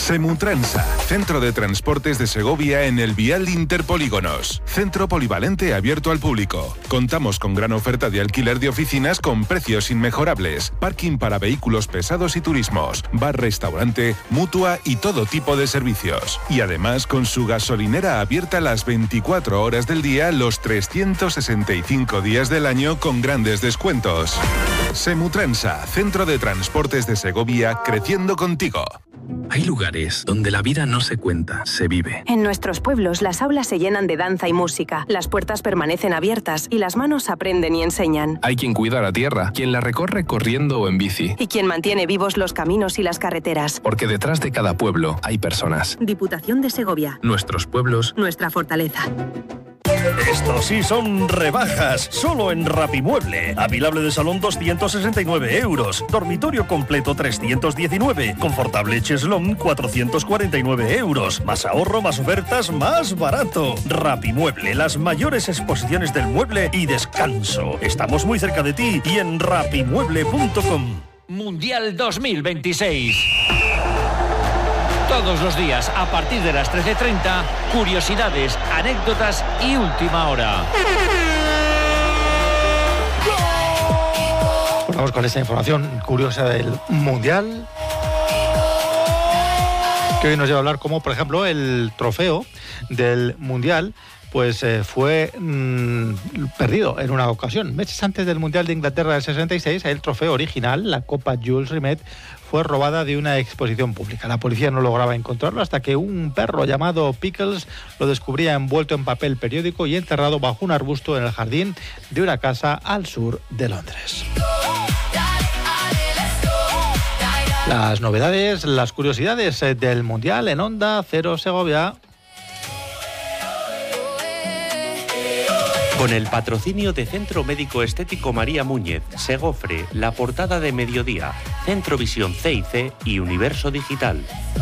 Semutransa, Centro de Transportes de Segovia en el Vial Interpolígonos. Centro polivalente abierto al público. Contamos con gran oferta de alquiler de oficinas con precios inmejorables. Parking para vehículos pesados y turismos. Bar, restaurante, mutua y todo tipo de servicios. Y además con su gasolinera abierta las 24 horas del día, los 365 días del año con grandes descuentos. Semutransa, Centro de Transportes de Segovia, creciendo contigo. Hay lugares donde la vida no se cuenta, se vive. En nuestros pueblos las aulas se llenan de danza y música, las puertas permanecen abiertas y las manos aprenden y enseñan. Hay quien cuida la tierra, quien la recorre corriendo o en bici. Y quien mantiene vivos los caminos y las carreteras. Porque detrás de cada pueblo hay personas. Diputación de Segovia. Nuestros pueblos. Nuestra fortaleza. Estos sí son rebajas, solo en Rapimueble. Avilable de salón 269 euros, dormitorio completo 319, confortable cheslón 449 euros. Más ahorro, más ofertas, más barato. Rapimueble, las mayores exposiciones del mueble y descanso. Estamos muy cerca de ti y en rapimueble.com. Mundial 2026. Todos los días, a partir de las 13:30, curiosidades, anécdotas y última hora. Pues vamos con esta información curiosa del Mundial, que hoy nos lleva a hablar como, por ejemplo, el trofeo del Mundial pues fue perdido en una ocasión. Meses antes del Mundial de Inglaterra del 66, el trofeo original, la Copa Jules Rimet, fue robada de una exposición pública. La policía no lograba encontrarlo hasta que un perro llamado Pickles lo descubría envuelto en papel periódico y enterrado bajo un arbusto en el jardín de una casa al sur de Londres. Las novedades, las curiosidades del Mundial en Onda Cero Segovia. Con el patrocinio de Centro Médico Estético María Múñez, Segofre, La Portada de Mediodía, Centro Visión CIC y Universo Digital.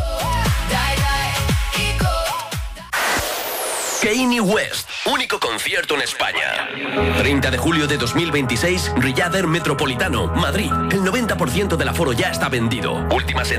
Kanye West, único concierto en España. 30 de julio de 2026, Riader Metropolitano, Madrid. El 90% del aforo ya está vendido. Últimas